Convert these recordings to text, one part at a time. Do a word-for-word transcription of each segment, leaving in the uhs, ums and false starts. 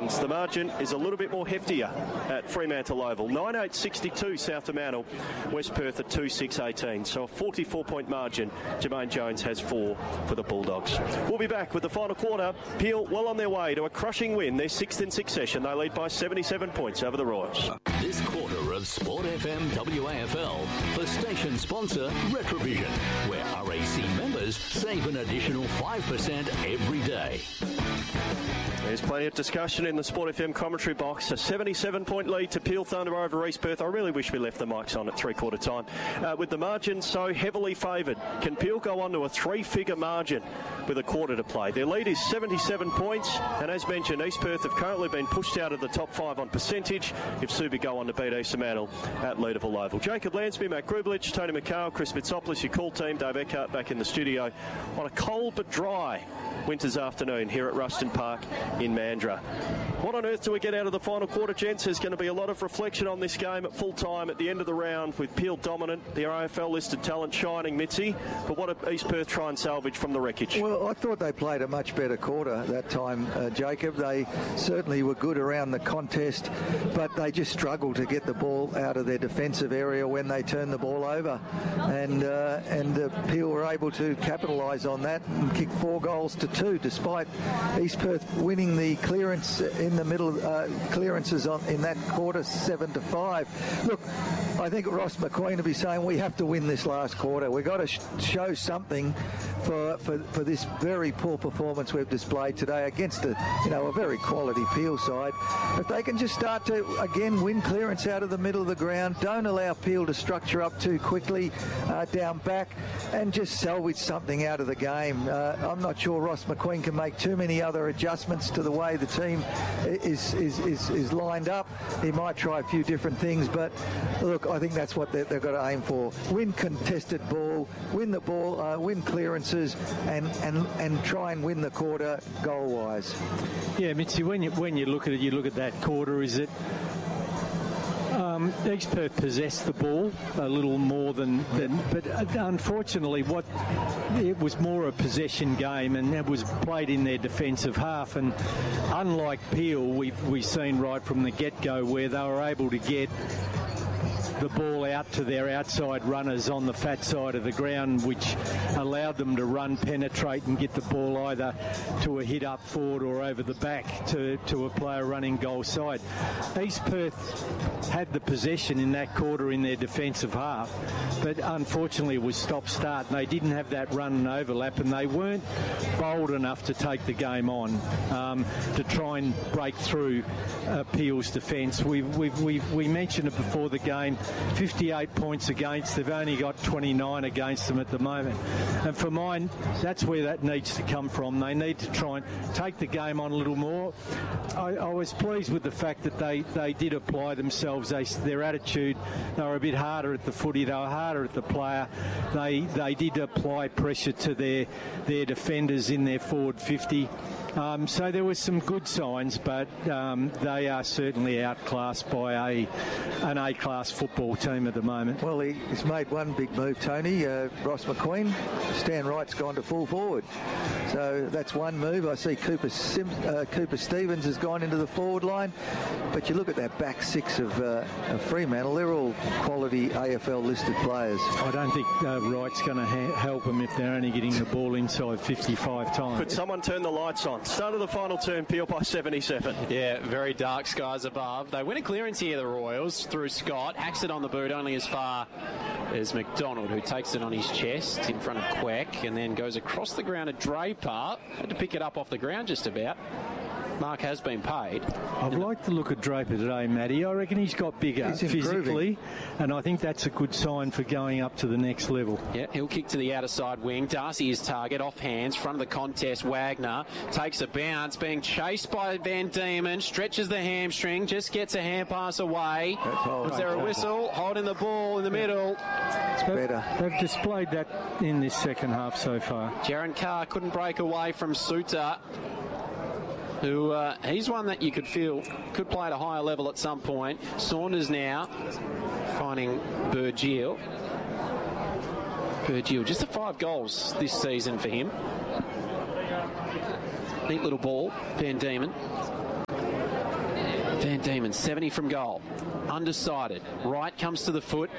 The margin is a little bit more heftier at Fremantle Oval. nine eight sixty-two South Fremantle, West Perth at two six eighteen. So a forty-four point margin. Jermaine Jones has four for the Bulldogs. We'll be back with the final quarter. Peel well on their way to a crushing win. Their sixth in succession. They lead by seventy-seven points over the Royals. This quarter of Sport F M W A F L for station sponsor Retrovision, where R A C members save an additional five percent every day. There's plenty of discussion in the Sport F M commentary box. A seventy-seven point lead to Peel Thunder over East Perth. I really wish we left the mics on at three-quarter time. Uh, with the margin so heavily favoured, can Peel go on to a three-figure margin with a quarter to play? Their lead is seventy-seven points, and as mentioned, East Perth have currently been pushed out of the top five on percentage if Subi go on to beat East Fremantle at Leederville Oval. Jacob Lansby, Matt Grublich, Tony McHale, Chris Mitsopoulos, your call team, Dave Eckhart back in the studio on a cold but dry winter's afternoon here at Ruston Park in Mandurah. What on earth do we get out of the final quarter, gents? There's going to be a lot of reflection on this game at full time at the end of the round with Peel dominant, the R A F L listed talent shining, Mitzi. But what did East Perth try and salvage from the wreckage? Well, I thought they played a much better quarter that time, uh, Jacob. They certainly were good around the contest, but they just struggled to get the ball out of their defensive area when they turned the ball over. And uh, and uh, Peel were able to capitalise on that and kick four goals to two, despite East Perth winning the clearance in the middle, uh, clearances on in that quarter, seven to five. Look, I think Ross McQueen will be saying we have to win this last quarter. We've got to sh- show something for, for for this very poor performance we've displayed today against a you know a very quality Peel side. If they can just start to again win clearance out of the middle of the ground, don't allow Peel to structure up too quickly uh, down back, and just salvage something out of the game. Uh, I'm not sure Ross McQueen can make too many other adjustments to the way the team is is, is, is lined up. He might try a few different things, but look, I think that's what they've got to aim for. Win contested ball, win the ball, uh, win clearances, and, and, and try and win the quarter goal-wise. Yeah, Mitzi, when you, when you look at it, you look at that quarter, is it Um, East Perth possessed the ball a little more than, than but unfortunately what it was more a possession game, and it was played in their defensive half, and unlike Peel, we've, we've seen right from the get-go where they were able to get the ball out to their outside runners on the fat side of the ground, which allowed them to run, penetrate and get the ball either to a hit up forward or over the back to, to a player running goal side. East Perth had the possession in that quarter in their defensive half, but unfortunately it was stop-start, and they didn't have that run and overlap, and they weren't bold enough to take the game on, um, to try and break through uh, Peel's defence. We we we we mentioned it before the game. fifty-eight points against. They've only got twenty-nine against them at the moment. And for mine, that's where that needs to come from. They need to try and take the game on a little more. I, I was pleased with the fact that they, they did apply themselves. They, their attitude, they were a bit harder at the footy. They were harder at the player. They they did apply pressure to their, their defenders in their forward fifty. Um, so there were some good signs, but um, they are certainly outclassed by a an A-class football team at the moment. Well, he, he's made one big move, Tony. Uh, Ross McQueen, Stan Wright's gone to full forward. So that's one move. I see Cooper Sim, uh, Cooper Stevens has gone into the forward line. But you look at that back six of, uh, of Fremantle, they're all quality A F L-listed players. I don't think uh, Wright's going to ha- help them if they're only getting the ball inside fifty-five times. Could someone turn the lights on? Start of the final term, Peel by seventy-seven. Yeah, very dark skies above. They win a clearance here, the Royals, through Scott. Hacks it on the boot only as far as McDonald, who takes it on his chest in front of Queck and then goes across the ground to Draper. Had to pick it up off the ground just about. Mark has been paid. I've liked the look of Draper today, Matty. I reckon he's got bigger he's physically, and I think that's a good sign for going up to the next level. Yeah, he'll kick to the outer side wing. Darcy is target, off hands, front of the contest. Wagner takes a bounce, being chased by Van Diemen, stretches the hamstring, just gets a hand pass away. Was there a whistle? Holding the ball in the middle. It's better. They've displayed that in this second half so far. Jaron Carr couldn't break away from Suter, who uh, he's one that you could feel could play at a higher level at some point. Saunders now finding Burgiel. Burgiel, just the five goals this season for him. Neat little ball, Van Diemen. Van Diemen, seventy from goal. Undecided. Right comes to the foot.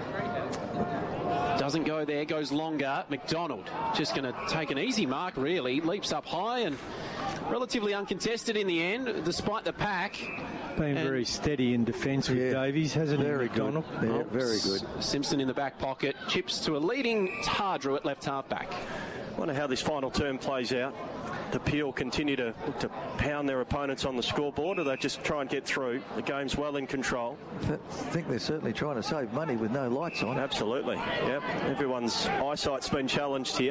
Doesn't go there, goes longer. McDonald just going to take an easy mark, really. Leaps up high and relatively uncontested in the end, despite the pack. Been and very steady in defence with yeah, Davies, hasn't very he, McDonald? Good. Yeah, oh, very good. Simpson in the back pocket, chips to a leading Tardrew at left half-back. Wonder how this final term plays out. The Peel continue to look to pound their opponents on the scoreboard, or they just try and get through. The game's well in control. I think they're certainly trying to save money with no lights on. Absolutely, yep. Everyone's eyesight's been challenged here.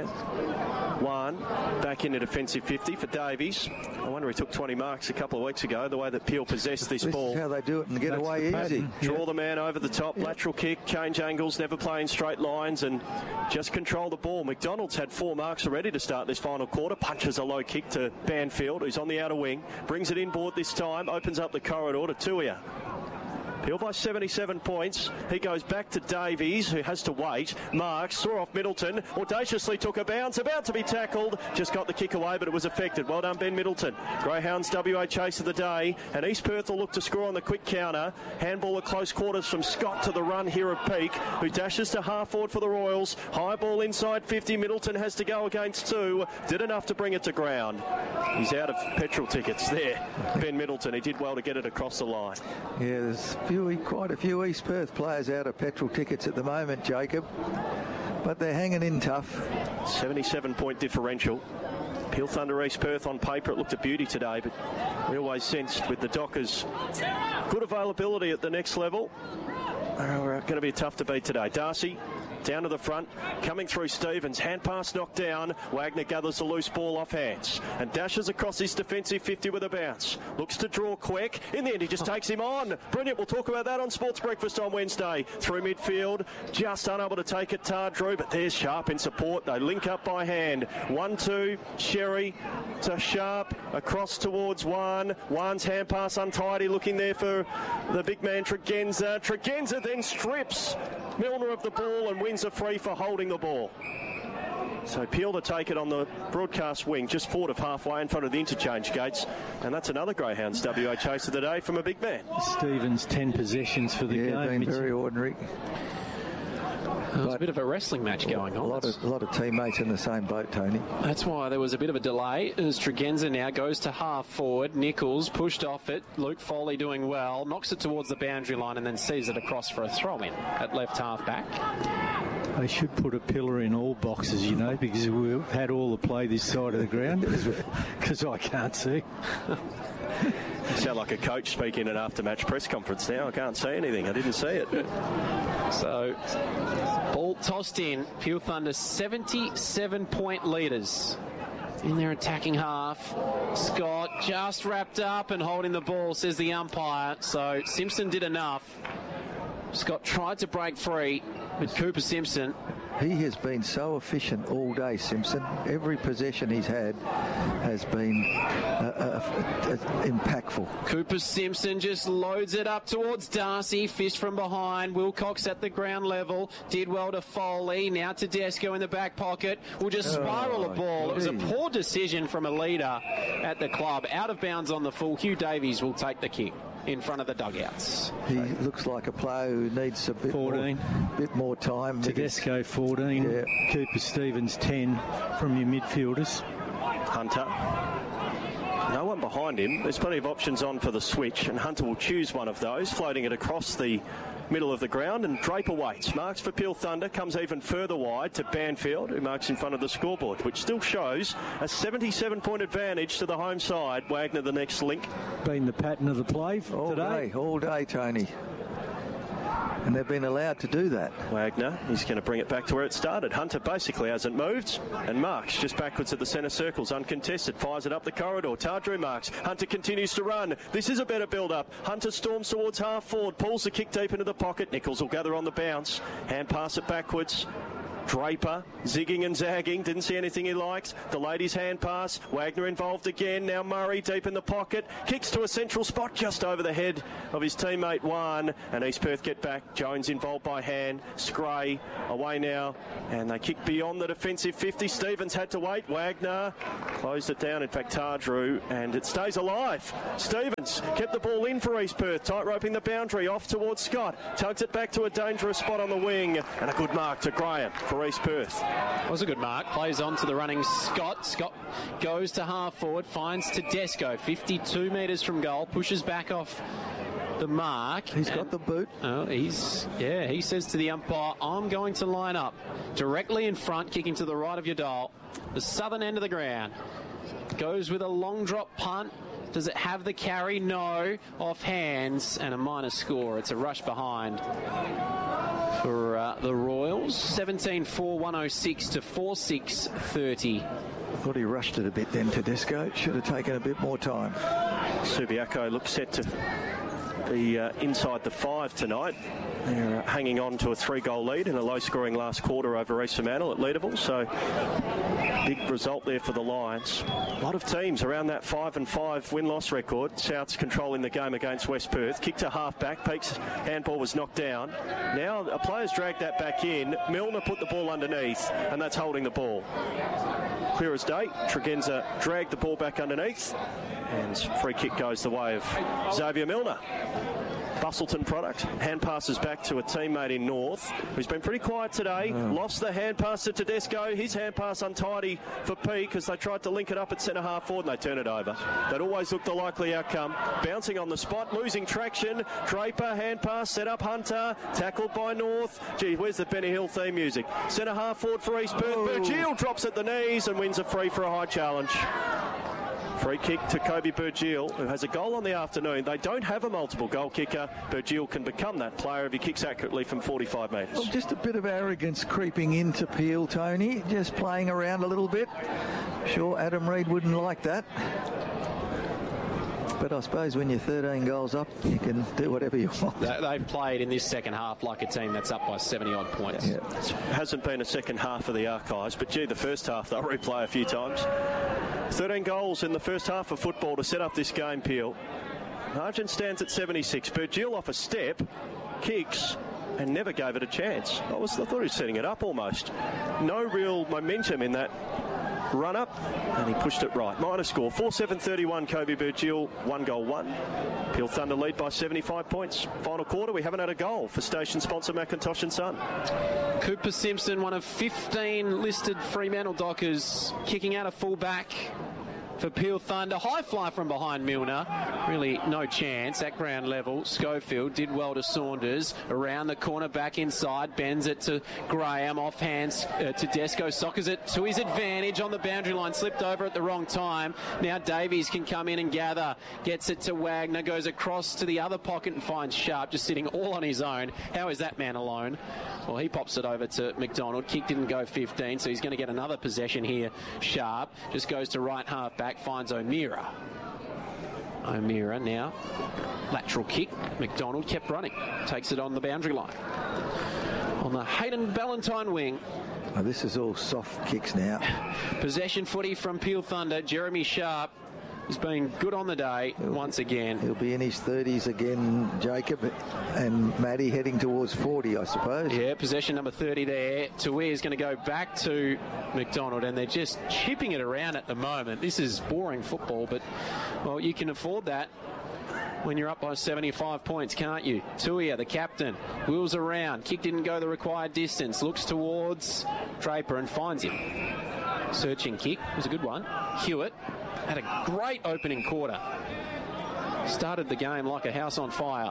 One, back into defensive fifty for Davies. I wonder he took twenty marks a couple of weeks ago, the way that Peel possessed this, this ball. This is how they do it and get That's away easy. Draw yeah. the man over the top, yep. Lateral kick, change angles, never play in straight lines, and just control the ball. McDonald's had four marks already to start this final quarter. Punches a low kick to Banfield, who's on the outer wing. Brings it inboard this time, opens up the corridor to Tuia. Peel by seventy-seven points. He goes back to Davies, who has to wait. Marks saw off Middleton, audaciously took a bounce, about to be tackled. Just got the kick away, but it was affected. Well done, Ben Middleton. Greyhounds W A chase of the day, and East Perth will look to score on the quick counter. Handball at close quarters from Scott to the run here of Peake, who dashes to half forward for the Royals. High ball inside fifty. Middleton has to go against two. Did enough to bring it to ground. He's out of petrol tickets there. Ben Middleton, he did well to get it across the line. Yeah, there's Few, quite a few East Perth players out of petrol tickets at the moment, Jacob, but they're hanging in tough. seventy-seven point differential. Peel Thunder East Perth on paper, it looked a beauty today, but we always sensed with the Dockers good availability at the next level. Uh, going to be tough to beat today. Darcy down to the front, coming through Stevens, hand pass knocked down. Wagner gathers the loose ball off hands and dashes across his defensive fifty with a bounce. Looks to draw Queck. In the end, he just takes him on. Brilliant. We'll talk about that on Sports Breakfast on Wednesday. Through midfield, just unable to take it, Tardrew, but there's Sharp in support. They link up by hand. One, two, Sherry to Sharp, across towards Wan. Wan's hand pass untidy, looking there for the big man, Tregenza. Tregenza then strips Milner of the ball and wins a free for holding the ball. So Peel to take it on the broadcast wing, just forward of halfway in front of the interchange gates. And that's another Greyhounds W A chase of the day from a big man. Stevens, ten possessions for the yeah, game. Been very ordinary. There was a bit of a wrestling match going on. A lot, of, a lot of teammates in the same boat, Tony. That's why there was a bit of a delay as Tregenza now goes to half forward. Nichols pushed off it. Luke Foley doing well. Knocks it towards the boundary line and then sees it across for a throw-in at left half back. They should put a pillar in all boxes, you know, because we've had all the play this side of the ground, because I can't see. You sound like a coach speaking at an after-match press conference now. I can't see anything. I didn't see it. So, ball tossed in. Peel Thunder seventy-seven point leaders in their attacking half. Scott just wrapped up and holding the ball, says the umpire. So, Simpson did enough. Scott tried to break free, but Cooper Simpson... He has been so efficient all day, Simpson. Every possession he's had has been uh, uh, uh, impactful. Cooper Simpson just loads it up towards Darcy. Fist from behind. Wilcox at the ground level. Did well to Foley. Now Tedesco in the back pocket. Will just spiral oh, the ball. Geez. It was a poor decision from a leader at the club. Out of bounds on the full. Hugh Davies will take the kick in front of the dugouts. He looks like a player who needs a bit fourteen. more, bit more time. Tedesco fourteen, yeah. Cooper Stevens ten from your midfielders. Hunter. No one behind him. There's plenty of options on for the switch, and Hunter will choose one of those, floating it across the middle of the ground, and Draper waits. Marks for Peel Thunder, comes even further wide to Banfield, who marks in front of the scoreboard, which still shows a seventy-seven point advantage to the home side. Wagner the next link. Been the pattern of the play all today. Day, all day, Tony. And they've been allowed to do that. Wagner, he's going to bring it back to where it started. Hunter basically hasn't moved, and Marks just backwards at the centre circles, uncontested, fires it up the corridor. Tardrew marks. Hunter continues to run. This is a better build-up. Hunter storms towards half forward, pulls the kick deep into the pocket. Nichols will gather on the bounce. Hand pass it backwards. Draper zigging and zagging, didn't see anything he liked. The ladies' hand pass, Wagner involved again. Now Murray deep in the pocket, kicks to a central spot just over the head of his teammate One, and East Perth get back. Jones involved by hand, Scray away now, and they kick beyond the defensive fifty. Stevens had to wait. Wagner closed it down, in fact Tardrew, and it stays alive. Stevens kept the ball in for East Perth, tight roping the boundary off towards Scott, tugs it back to a dangerous spot on the wing, and a good mark to Graham for East Perth. It was a good mark. Plays on to the running Scott. Scott goes to half forward, finds Tedesco, fifty-two metres from goal, pushes back off the mark. He's got the boot. Oh, he's, yeah, he says to the umpire, I'm going to line up directly in front, kicking to the right of your dial, the southern end of the ground. Goes with a long drop punt. Does it have the carry? No. Off hands and a minor score. It's a rush behind for uh, the Royals. seventeen four, one oh six to four six thirty. I thought he rushed it a bit then, Tedesco. Should have taken a bit more time. Subiaco looks set to be uh, inside the five tonight. They're uh, hanging on to a three-goal lead in a low-scoring last quarter over East Fremantle at Leederville, so big result there for the Lions. A lot of teams around that five and five win-loss record. Souths controlling the game against West Perth. Kick to half-back. Peake's handball was knocked down. Now a player's dragged that back in. Milner put the ball underneath, and that's holding the ball. Clear as day. Tregenza dragged the ball back underneath, and free kick goes the way of Xavier Milner. Bustleton product. Hand passes back to a teammate in North, who's been pretty quiet today. Oh. Lost the hand pass to Tedesco. His hand pass untidy for Peake as they tried to link it up at centre half forward and they turn it over. That always looked the likely outcome. Bouncing on the spot, losing traction. Draper, hand pass, set up Hunter. Tackled by North. Gee, where's the Benny Hill theme music? Centre half forward for East Perth. Oh. Burgeel drops at the knees and wins a free for a high challenge. Free kick to Kobe Burgeel, who has a goal on the afternoon. They don't have a multiple goal kicker. Burgeel can become that player if he kicks accurately from forty-five metres. Well, just a bit of arrogance creeping into Peel, Tony. Just playing around a little bit. Sure, Adam Reid wouldn't like that. But I suppose when you're thirteen goals up, you can do whatever you want. They've played in this second half like a team that's up by seventy-odd points. Yeah. It hasn't been a second half of the archives, but gee, the first half they'll replay a few times. thirteen goals in the first half of football to set up this game, Peel. Margin stands at seventy-six. Burgeel off a step, kicks, and never gave it a chance. I, was, I thought he was setting it up almost. No real momentum in that run up, and he pushed it right. Minor score, four seven thirty-one, Kobe Burgeel, one goal one. Peel Thunder lead by seventy-five points. Final quarter, we haven't had a goal for station sponsor McIntosh and Son. Cooper Simpson, one of fifteen listed Fremantle Dockers, kicking out a full-back for Peel Thunder. High fly from behind Milner. Really no chance at ground level. Schofield did well to Saunders. Around the corner, back inside. Bends it to Graham. Off hands uh, to Tedesco. Soccers it to his advantage on the boundary line. Slipped over at the wrong time. Now Davies can come in and gather. Gets it to Wagner. Goes across to the other pocket and finds Sharp just sitting all on his own. How is that man alone? Well, he pops it over to McDonald. Kick didn't go fifteen, so he's going to get another possession here. Sharp just goes to right half back. Finds O'Meara. O'Meara now. Lateral kick. McDonald kept running. Takes it on the boundary line. On the Hayden Ballantyne wing. Oh, this is all soft kicks now. Possession footy from Peel Thunder. Jeremy Sharp has been good on the day he'll, once again. He'll be in his thirties again, Jacob, and Matty heading towards forty, I suppose. Yeah, possession number thirty there. Tuia is going to go back to McDonald, and they're just chipping it around at the moment. This is boring football, but, well, you can afford that when you're up by seventy-five points, can't you? Tuia, the captain, wheels around. Kick didn't go the required distance. Looks towards Draper and finds him. Searching kick. It was a good one. Hewitt had a great opening quarter. Started the game like a house on fire.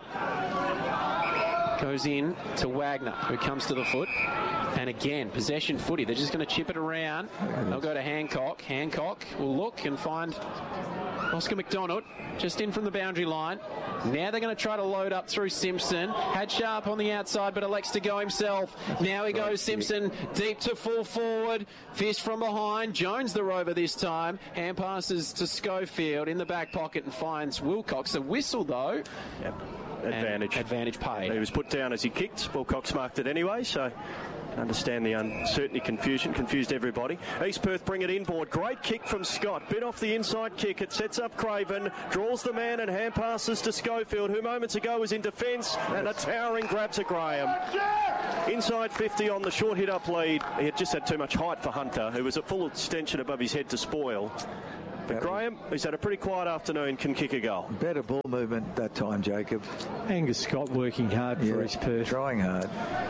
Goes in to Wagner, who comes to the foot. And again, possession footy. They're just going to chip it around. They'll go to Hancock. Hancock will look and find Oscar McDonald just in from the boundary line. Now they're going to try to load up through Simpson. Had Sharp on the outside, but elects to go himself. Now he goes Simpson deep to full forward. Fist from behind. Jones the rover this time. Hand passes to Schofield in the back pocket and finds Wilcox. A whistle though. Yep. Advantage. And advantage pay. He was put down as he kicked. Wilcox marked it anyway, so Understand the uncertainty, confusion, confused everybody. East Perth bring it inboard. Great kick from Scott. Bit off the inside kick. It sets up Craven, draws the man and hand passes to Schofield, who moments ago was in defence, and a towering grab to Graham. Inside fifty on the short hit-up lead. He had just had too much height for Hunter, who was at full extension above his head to spoil. But Graham, who's had a pretty quiet afternoon, can kick a goal. Better ball movement that time, Jacob. Angus Scott working hard yeah, for East Perth. Trying hard.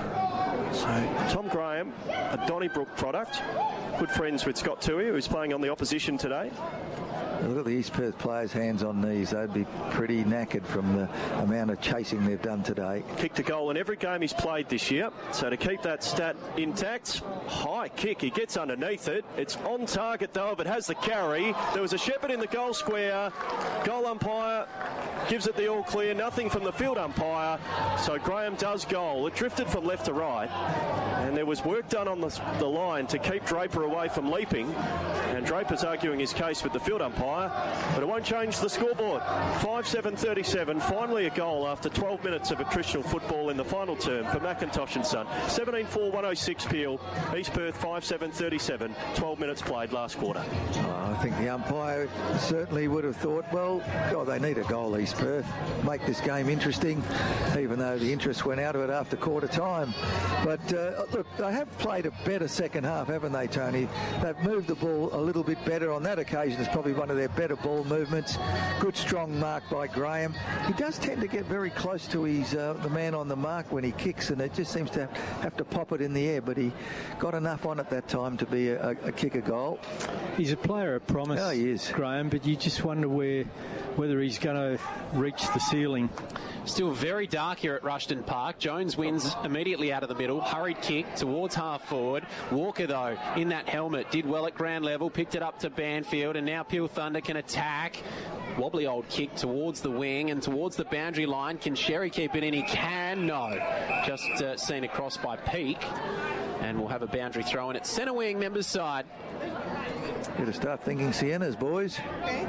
So, Tom Graham, a Donnybrook product. Good friends with Scott Tui, who's playing on the opposition today. Look at the East Perth players' hands on knees. They'd be pretty knackered from the amount of chasing they've done today. Kicked a goal in every game he's played this year. So to keep that stat intact, high kick. He gets underneath it. It's on target, though, if it has the carry. There was a Shepherd in the goal square. Goal umpire gives it the all clear. Nothing from the field umpire. So Graham does goal. It drifted from left to right. And there was work done on the, the line to keep Draper away from leaping. And Draper's arguing his case with the field umpire. But it won't change the scoreboard. five seven thirty-seven, finally a goal after twelve minutes of attritional football in the final term for McIntosh and Son. seventeen four one oh six Peel. East Perth five seven thirty-seven, twelve minutes played last quarter. Oh, I think the umpire certainly would have thought, well, God, they need a goal, East Perth. Make this game interesting, even though the interest went out of it after quarter time. But uh, look, they have played a better second half, haven't they, Tony? They've moved the ball a little bit better on that occasion. It's probably one of their better ball movements. Good strong mark by Graham. He does tend to get very close to his uh, the man on the mark when he kicks, and it just seems to have, have to pop it in the air, but he got enough on it that time to be a, a, a kicker goal. He's a player of promise, oh, he is. Graham, but you just wonder where whether he's going to reach the ceiling. Still very dark here at Rushton Park. Jones wins immediately out of the middle. Hurried kick towards half forward. Walker, though, in that helmet, did well at ground level, picked it up to Banfield, and now Peel Thunder can attack. Wobbly old kick towards the wing and towards the boundary line. Can Sherry keep it in? He can. No. Just uh, seen across by Peak. And we'll have a boundary throw in at centre wing, members' side. Got to start thinking Siennas, boys.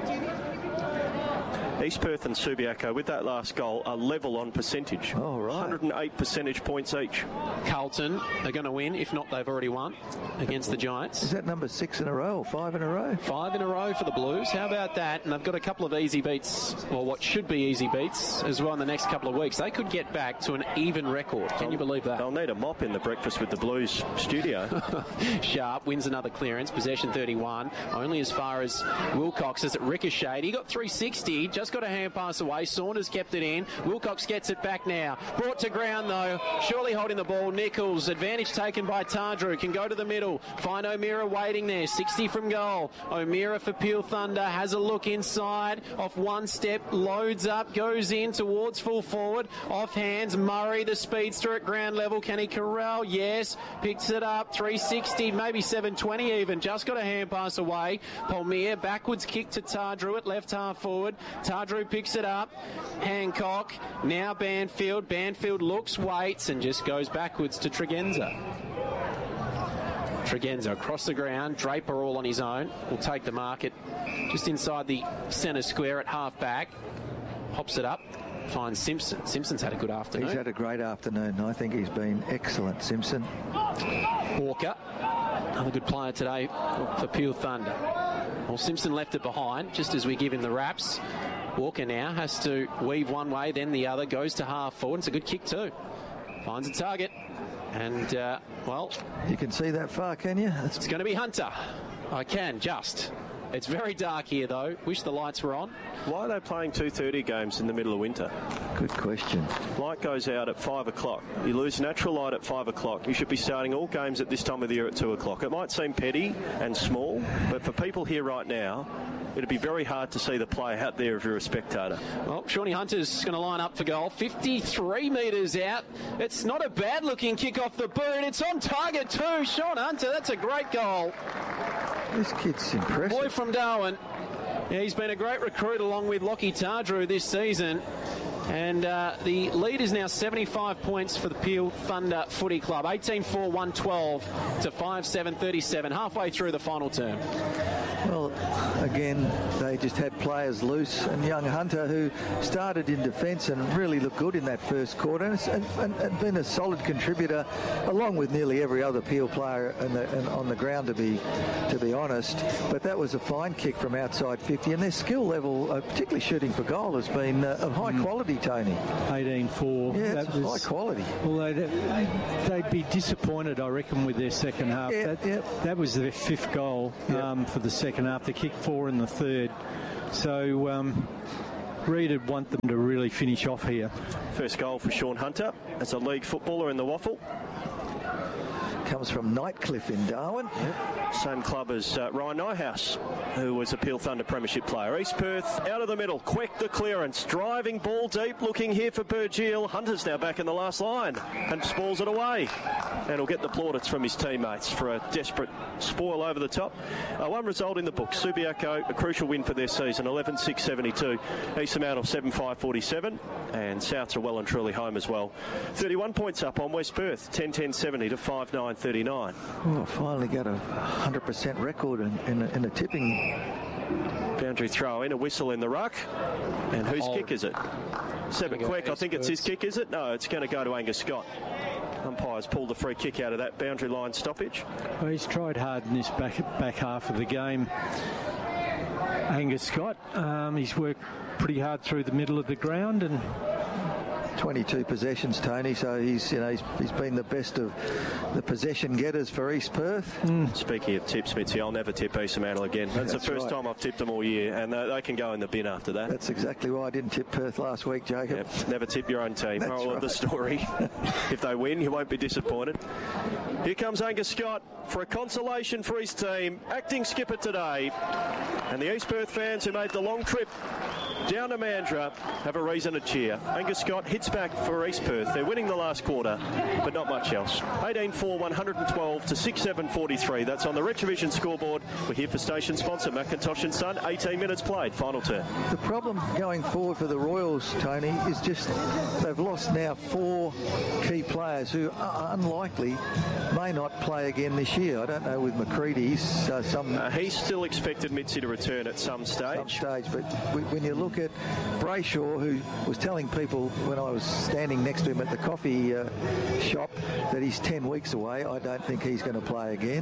East Perth and Subiaco, with that last goal, are level on percentage. Oh, right. one hundred eight percentage points each. Carlton are going to win. If not, they've already won against the Giants. Is that number six in a row or five in a row? Five in a row for the Blues. How about that? And they've got a couple of easy beats, or what should be easy beats, as well in the next couple of weeks. They could get back to an even record. Can you believe that? They'll need a mop in the Breakfast with the Blues studio. Sharp wins another clearance. Possession thirty-one. Only as far as Wilcox as it ricocheted. He got three sixty. Just got a hand pass away. Saunders kept it in. Wilcox gets it back now. Brought to ground, though. Surely holding the ball. Nichols. Advantage taken by Tardrew. Can go to the middle. Find O'Meara waiting there. sixty from goal. O'Meara for Peel Thunder. Has a look inside. Off one step. Loads up. Goes in towards full forward. Off hands. Murray, the speedster at ground level. Can he corral? Yes. Picks it up. three sixty. Maybe seven twenty even. Just got a hand pass away. Palmier. Backwards kick to Tardrew at left half forward. Tardrew picks it up. Hancock. Now Banfield. Banfield looks, waits, and just goes backwards to Tregenza. Tregenza across the ground. Draper all on his own. Will take the market just inside the centre square at half back. Hops it up. Finds Simpson. Simpson's had a good afternoon. He's had a great afternoon. I think he's been excellent, Simpson. Walker. Another good player today for Peel Thunder. Well, Simpson left it behind just as we give him the wraps. Walker now has to weave one way, then the other, goes to half forward. It's a good kick too. Finds a target. And, uh, well... You can see that far, can you? It's, it's going to be Hunter. I can, just. It's very dark here, though. Wish the lights were on. Why are they playing two thirty games in the middle of winter? Good question. Light goes out at five o'clock. You lose natural light at five o'clock. You should be starting all games at this time of the year at two o'clock. It might seem petty and small, but for people here right now, it'd be very hard to see the play out there if you're a spectator. Well, Shawnee Hunter's going to line up for goal. fifty-three metres out. It's not a bad-looking kick off the boot. It's on target too. Sean Hunter, that's a great goal. This kid's impressive. Boy from Darwin. Yeah, he's been a great recruit along with Lockie Tardrew this season. And uh, the lead is now seventy-five points for the Peel Thunder Footy Club. eighteen four, one twelve to five seven thirty-seven, halfway through the final term. Well, again, they just had players loose, and young Hunter, who started in defence and really looked good in that first quarter, and, and, and, and been a solid contributor, along with nearly every other Peel player in the, in, on the ground, to be to be honest. But that was a fine kick from outside fifty, and their skill level, uh, particularly shooting for goal, has been uh, of high mm. quality, Tony. eighteen four. Yeah, that it's was, high quality. Well, they'd, they'd be disappointed, I reckon, with their second half. Yeah, that, yeah. that was their fifth goal um, for the second half. They kicked four in the third. So um, Reid would want them to really finish off here. First goal for Sean Hunter as a league footballer in the Waffle. Comes from Nightcliff in Darwin. Yep. Same club as uh, Ryan Nyhouse, who was a Peel Thunder premiership player. East Perth out of the middle. Quick the clearance. Driving ball deep. Looking here for Burgeel. Hunter's now back in the last line and spoils it away. And he'll get the plaudits from his teammates for a desperate spoil over the top. Uh, one result in the book. Subiaco, a crucial win for their season. eleven six seventy-two. East Mount of seven five forty-seven. And Souths are well and truly home as well. thirty-one points up on West Perth. ten ten seventy to five nine thirty-nine. Oh, finally got a one hundred percent record in, in, a, in a tipping. Boundary throw in, a whistle in the ruck. And whose oh. kick is it? Seven Quick, I think it's his kick, is it? No, it's going to go to Angus Scott. Umpires pulled the free kick out of that boundary line stoppage. Well, he's tried hard in this back, back half of the game. Angus Scott, um, he's worked pretty hard through the middle of the ground, and twenty-two possessions, Tony, so he's you know he's, he's been the best of the possession getters for East Perth. Mm. Speaking of tips, Mitzi, I'll never tip East Mantle again. That's, That's the first right. time I've tipped them all year, and uh, they can go in the bin after that. That's exactly why I didn't tip Perth last week, Jacob. Yep. Never tip your own team. That's Moral right. of the story. If they win, you won't be disappointed. Here comes Angus Scott for a consolation for his team, acting skipper today. And the East Perth fans who made the long trip down to Mandurah have a reason to cheer. Angus Scott hits back for East Perth. They're winning the last quarter, but not much else. eighteen four, one twelve to six seven forty-three. That's on the Retrovision scoreboard. We're here for station sponsor McIntosh and Son. eighteen minutes played, final turn. The problem going forward for the Royals, Tony, is just they've lost now four key players who are unlikely may not play again this year. I don't know with McCready's uh, some. Uh, he's still expected Mitzi to return at some stage. Some stage, but when you look at Brayshaw, who was telling people when I was standing next to him at the coffee uh, shop that he's ten weeks away, I don't think he's going to play again.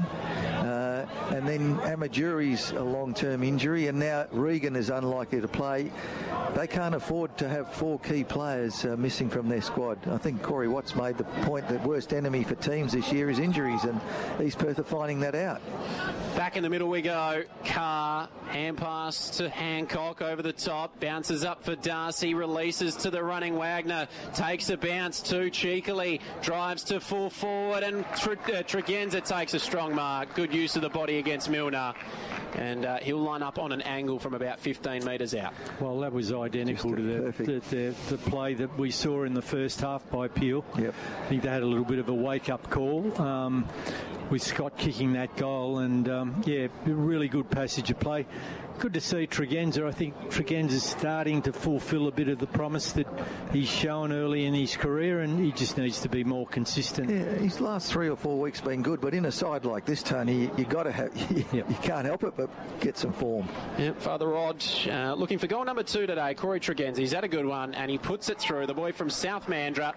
Uh, and then Amaduri's a long-term injury, and now Regan is unlikely to play. They can't afford to have four key players uh, missing from their squad. I think Corey Watts made the point that worst enemy for teams this year is injuries, and East Perth are finding that out. Back in the middle we go. Carr, hand pass to Hancock over the top, bounces up for Darcy, releases to the running Wagner, takes a bounce too cheekily, drives to full forward, and Tr- uh, Tregenza takes a strong mark. Good use of the body against Milner. And uh, he'll line up on an angle from about fifteen metres out. Well, that was identical to the, the, the, the play that we saw in the first half by Peel. Yep. I think they had a little bit of a wake-up call um, with Scott kicking that goal. And, um, yeah, really good passage of play. Good to see Tregenza. I think Tregenza's starting to fulfil a bit of the promise that he's shown early in his career, and he just needs to be more consistent. Yeah, his last three or four weeks been good, but in a side like this, Tony, you, you got to have you, yep. you can't help it but get some form. Yep, Father Rod uh, looking for goal number two today. Corey Tregenza, he's had a good one, and he puts it through. The boy from South Mandurah.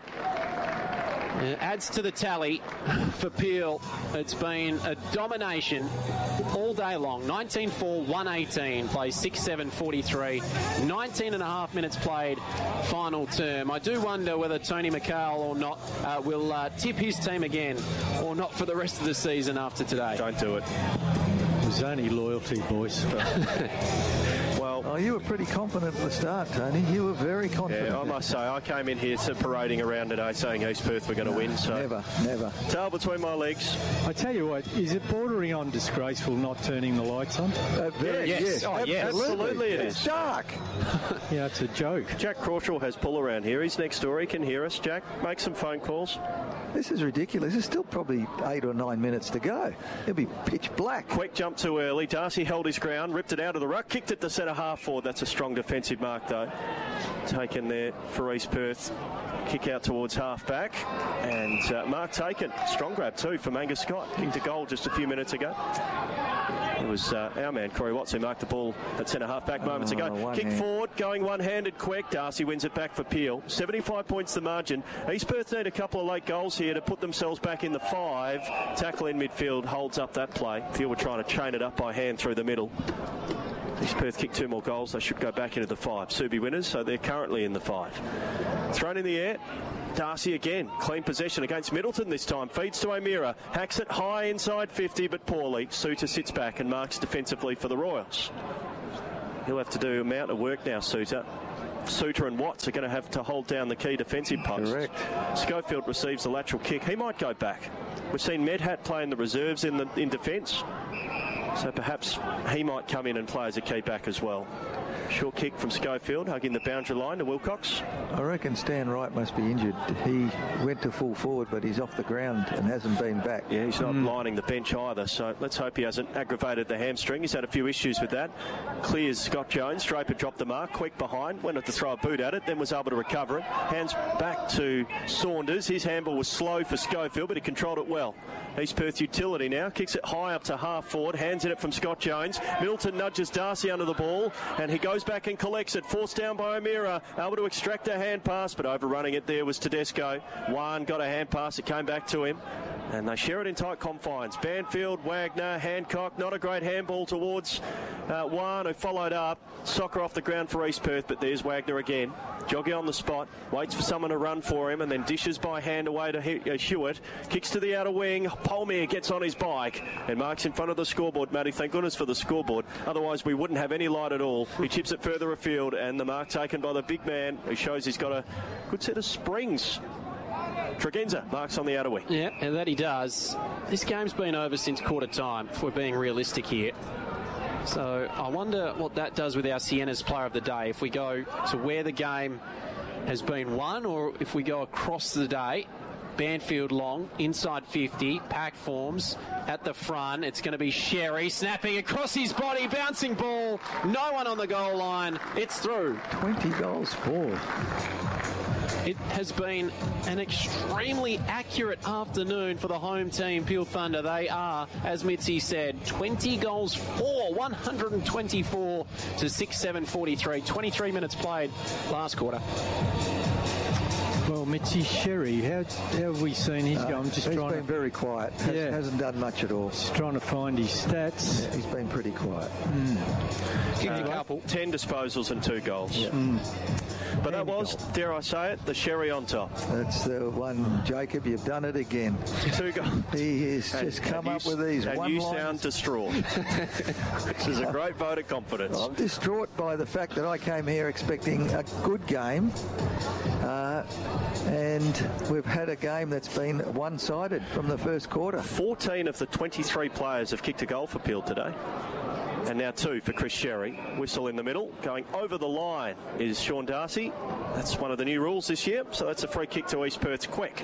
Uh, adds to the tally for Peel. It's been a domination all day long. nineteen four, one eighteen, plays six seven forty-three. nineteen and a half minutes played, final term. I do wonder whether Tony McHale or not uh, will uh, tip his team again or not for the rest of the season after today. Don't do it. It was only loyalty, boys. Well, oh, you were pretty confident at the start, Tony. You were very confident. Yeah, I must say, I came in here to parading around today saying East Perth were going to no, win. So never, never. Tail between my legs. I tell you what, is it bordering on disgraceful not turning the lights on? Uh, very, yes. yes. Oh, yes. Absolutely. Absolutely it it's is. dark. Yeah, it's a joke. Jack Crawshaw has pull around here. He's next door. He can hear us. Jack, make some phone calls. This is ridiculous. There's still probably eight or nine minutes to go. It'll be pitch black. Quick jump too early. Darcy held his ground, ripped it out of the ruck, kicked it to centre half forward. That's a strong defensive mark, though. Taken there for East Perth. Kick out towards half back. And uh, mark taken. Strong grab, too, from Angus Scott. Kicked a goal just a few minutes ago. It was uh, our man, Corey Watts, who marked the ball at centre-half back moments oh, ago. Kick hand. forward, going one-handed quick. Darcy wins it back for Peel. seventy-five points the margin. East Perth need a couple of late goals here to put themselves back in the five. Tackle in midfield holds up that play. Peel were trying to chain it up by hand through the middle. East Perth kick two more goals. They should go back into the five. Subi winners, so they're currently in the five. Thrown in the air. Darcy again. Clean possession against Middleton this time. Feeds to O'Meara. Hacks it high inside fifty, but poorly. Suter sits back and marks defensively for the Royals. He'll have to do a amount of work now, Suter. Suter and Watts are going to have to hold down the key defensive posts. Correct. Schofield receives the lateral kick. He might go back. We've seen Medhat play in the reserves in the in defence. So perhaps he might come in and play as a key back as well. Short kick from Schofield, hugging the boundary line to Wilcox. I reckon Stan Wright must be injured. He went to full forward, but he's off the ground and hasn't been back. Yeah, he's not mm. lining the bench either, so let's hope he hasn't aggravated the hamstring. He's had a few issues with that. Clears Scott Jones. Draper dropped the mark, quick behind, went to throw a boot at it, then was able to recover it. Hands back to Saunders. His handball was slow for Schofield, but he controlled it well. East Perth utility now, kicks it high up to half forward, hands in it from Scott Jones. Middleton nudges Darcy under the ball, and he goes back and collects it. Forced down by O'Meara, able to extract a hand pass, but overrunning it there was Tedesco. Juan got a hand pass, it came back to him, and they share it in tight confines. Banfield, Wagner, Hancock, not a great handball towards uh, Juan, who followed up. Soccer off the ground for East Perth, but there's Wagner again. Joggy on the spot, waits for someone to run for him, and then dishes by hand away to He- uh, Hewitt. Kicks to the outer wing. Polmere gets on his bike and marks in front of the scoreboard. Matty, thank goodness for the scoreboard. Otherwise, we wouldn't have any light at all. He chips it further afield, and the mark taken by the big man, who shows he's got a good set of springs. Tregenza marks on the outer wing. Yeah, and that he does. This game's been over since quarter time, if we're being realistic here. So I wonder what that does with our Sienna's player of the day. If we go to where the game has been won, or if we go across the day. Banfield long, inside fifty, pack forms at the front. It's going to be Sherry snapping across his body, bouncing ball. No one on the goal line. It's through. twenty goals for. It has been an extremely accurate afternoon for the home team, Peel Thunder. They are, as Mitzi said, twenty goals for, one hundred twenty-four to six seven forty-three. twenty-three minutes played last quarter. Well, Mitzi Sherry, how, how have we seen his uh, go? I'm just he's trying been to, very quiet. Has, yeah. Hasn't done much at all. Just trying to find his stats. Yeah, he's been pretty quiet. Mm. Give uh, me a couple. Ten disposals and two goals. Yeah. Mm. But that was, dare I say it, the Sherry on top. That's the one, Jacob. You've done it again. Two goals. He has and, just come and up you, with these and one you lines. sound distraught. This is a great vote of confidence. I'm distraught by the fact that I came here expecting a good game, uh, and we've had a game that's been one-sided from the first quarter. fourteen of the twenty-three players have kicked a goal for Peel today. And now two for Chris Sherry. Whistle in the middle. Going over the line is Sean Darcy. That's one of the new rules this year. So that's a free kick to East Perth's Quick.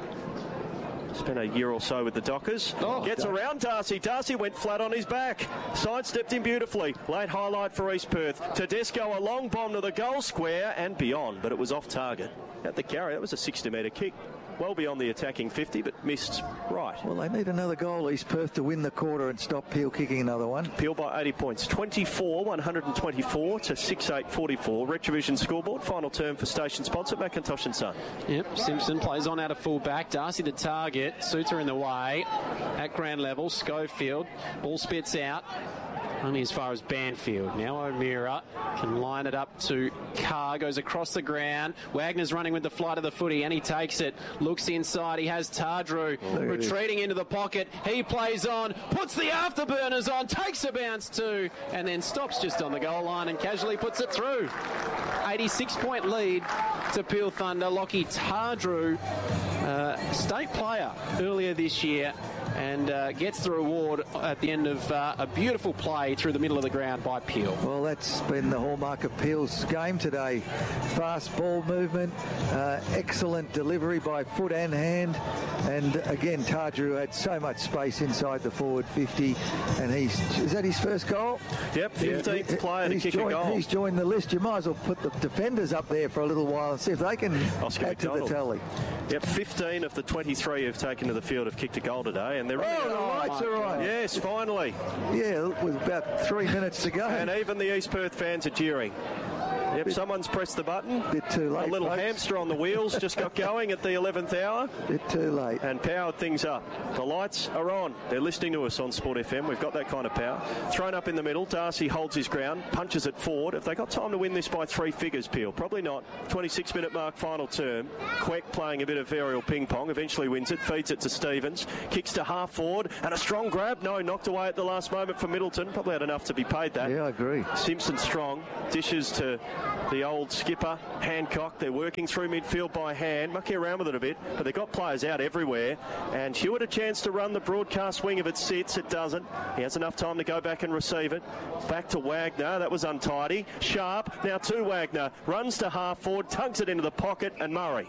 Spent a year or so with the Dockers. Oh, Gets Dar- around Darcy. Darcy went flat on his back. Sidestepped him beautifully. Late highlight for East Perth. Tedesco, a long bomb to the goal square and beyond, but it was off target. At the carry, that was a sixty metre kick. Well beyond the attacking fifty, but missed right. Well, they need another goal, East Perth, to win the quarter and stop Peel kicking another one. Peel by eighty points. twenty-four, one hundred twenty-four to six eight forty-four. Retrovision scoreboard. Final term for station sponsor, McIntosh and Son. Yep, Simpson plays on out of full back. Darcy the target. Suter in the way. At ground level, Schofield. Ball spits out. Only as far as Banfield. Now O'Meara can line it up to Carr. Goes across the ground. Wagner's running with the flight of the footy, and he takes it. Looks inside. He has Tardrew oh, retreating into the pocket. He plays on. Puts the afterburners on. Takes a bounce too. And then stops just on the goal line and casually puts it through. eighty-six point lead to Peel Thunder. Lockie Tardrew, uh, state player earlier this year, and uh, gets the reward at the end of uh, a beautiful play through the middle of the ground by Peel. Well, that's been the hallmark of Peel's game today. Fast ball movement, uh, excellent delivery by foot and hand, and again, Tardrew had so much space inside the forward fifty, and he's, is that his first goal? Yep, fifteenth yeah. player to he's kick joined, a goal. He's joined the list. You might as well put the defenders up there for a little while and see if they can Oscar add McDonald. to the tally. Yep, fifteen of the twenty-three who've taken to the field have kicked a goal today, and they're Oh, the lights are on. Yes, finally. Yeah, with about three minutes to go. And even the East Perth fans are jeering. Yep, someone's pressed the button. Bit too late. A little folks. hamster on the wheels just got going at the eleventh hour. Bit too late. And powered things up. The lights are on. They're listening to us on Sport F M. We've got that kind of power. Thrown up in the middle. Darcy holds his ground, punches it forward. Have they got time to win this by three figures, Peel? Probably not. twenty-six minute mark, final term. Queck playing a bit of aerial ping pong. Eventually wins it. Feeds it to Stevens. Kicks to half forward. And a strong grab. No, knocked away at the last moment for Middleton. Probably had enough to be paid that. Yeah, I agree. Simpson strong. Dishes to the old skipper, Hancock. They're working through midfield by hand, mucking around with it a bit, but they've got players out everywhere. And Hewitt a chance to run the broadcast wing if it sits. It doesn't. He has enough time to go back and receive it. Back to Wagner. That was untidy. Sharp. Now to Wagner. Runs to half forward, tugs it into the pocket, and Murray.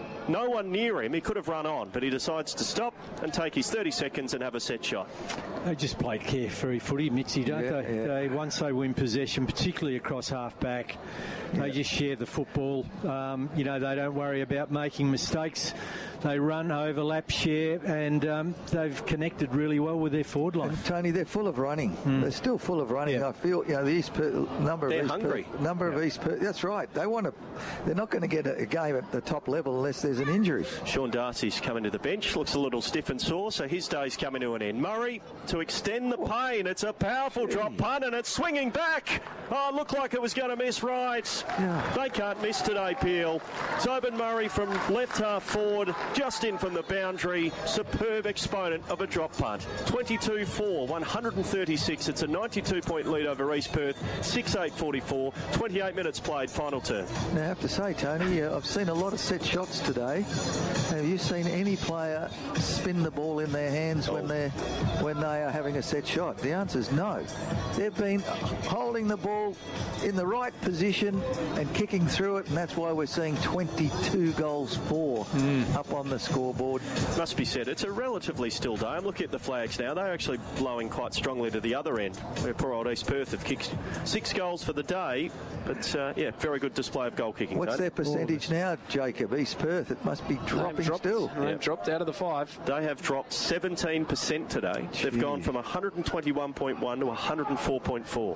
No one near him. He could have run on, but he decides to stop and take his thirty seconds and have a set shot. They just play carefree footy, Mitzi, don't Yeah, they? yeah. they? Once they win possession, particularly across half-back, they just share the football. Um, you know, they don't worry about making mistakes. They run, overlap, share, and um, they've connected really well with their forward line. And Tony, they're full of running. Mm. They're still full of running. Yeah. I feel, you know, the East Perth, number They're of East hungry. Perth, number of East Perth. That's right. They want to. They're not going to get a, a game at the top level unless there's an injury. Sean Darcy's coming to the bench, looks a little stiff and sore, so his day's coming to an end. Murray to extend the pain. It's a powerful drop punt and it's swinging back. Oh, it looked like it was going to miss right. Yeah. They can't miss today, Peel. Tobin Murray from left half forward, just in from the boundary. Superb exponent of a drop punt. twenty-two four, one hundred thirty-six. It's a ninety-two point lead over East Perth. six eight forty-four. twenty-eight minutes played, final turn. Now, I have to say, Tony, uh, I've seen a lot of set shots today. Have you seen any player spin the ball in their hands when they're when they are having a set shot? The answer is no. They've been holding the ball in the right position and kicking through it, and that's why we're seeing twenty-two goals for mm. up on the scoreboard. Must be said, it's a relatively still day. I'm looking at the flags now. They're actually blowing quite strongly to the other end, where poor old East Perth have kicked six goals for the day. But, uh, yeah, very good display of goal kicking. What's Tony. their percentage now, Jacob? East Perth, it must be dropping dropped, still. They've Yeah. dropped out of the five. They have dropped seventeen percent today. Gee. They've gone from one hundred twenty-one point one to one hundred four point four.